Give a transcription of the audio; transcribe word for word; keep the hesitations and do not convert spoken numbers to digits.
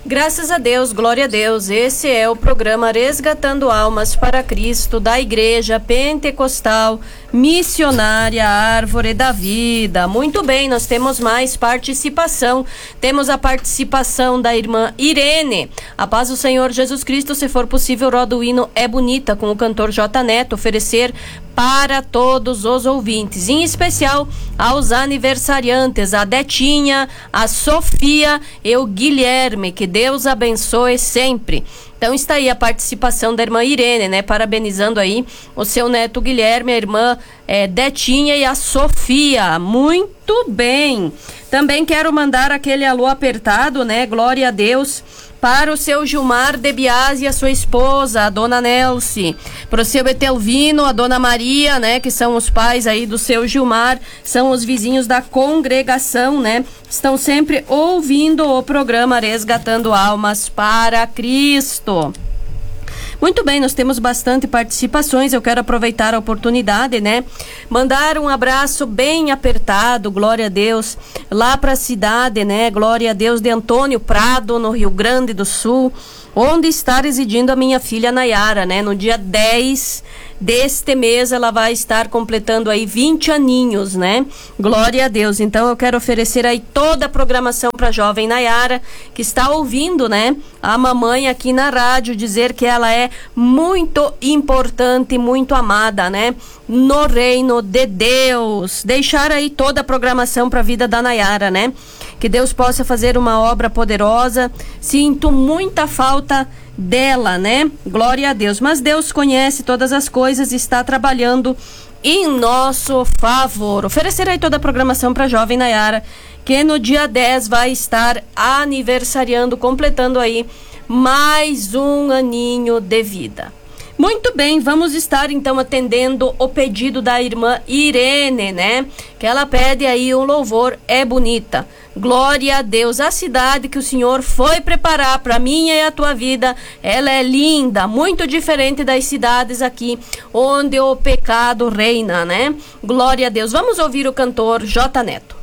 Graças a Deus, glória a Deus, esse é o programa Resgatando Almas para Cristo da Igreja Pentecostal Missionária Árvore da Vida. Muito bem, nós temos mais participação, temos a participação da irmã Irene. A paz do Senhor Jesus Cristo, se for possível, roda o hino É Bonita com o cantor J. Neto, oferecer para todos os ouvintes, em especial aos aniversariantes, a Detinha, a Sofia e o Guilherme, que Deus abençoe sempre. Então está aí a participação da irmã Irene, né? Parabenizando aí o seu neto Guilherme, a irmã é, Detinha e a Sofia. Muito bem. Também quero mandar aquele alô apertado, né? Glória a Deus. Para o seu Gilmar de Biasi e a sua esposa, a dona Nelce. Para o seu Etelvino, a dona Maria, né? Que são os pais aí do seu Gilmar, são os vizinhos da congregação, né? Estão sempre ouvindo o programa Resgatando Almas para Cristo. Muito bem, nós temos bastante participações, eu quero aproveitar a oportunidade, né? Mandar um abraço bem apertado, glória a Deus, lá para a cidade, né? Glória a Deus, de Antônio Prado, no Rio Grande do Sul, onde está residindo a minha filha Nayara, né? No dia dez deste mês ela vai estar completando aí vinte aninhos, né? Glória a Deus. Então eu quero oferecer aí toda a programação para a jovem Nayara, que está ouvindo, né? A mamãe aqui na rádio dizer que ela é muito importante, muito amada, né? No reino de Deus. Deixar aí toda a programação para a vida da Nayara, né? Que Deus possa fazer uma obra poderosa. Sinto muita falta dela, né? Glória a Deus. Mas Deus conhece todas as coisas e está trabalhando em nosso favor. Oferecer aí toda a programação para a jovem Nayara, que no dia dez vai estar aniversariando, completando aí mais um aninho de vida. Muito bem, vamos estar então atendendo o pedido da irmã Irene, né? Que ela pede aí um louvor É Bonita. Glória a Deus, a cidade que o Senhor foi preparar para minha e a tua vida, ela é linda, muito diferente das cidades aqui onde o pecado reina, né? Glória a Deus. Vamos ouvir o cantor J. Neto.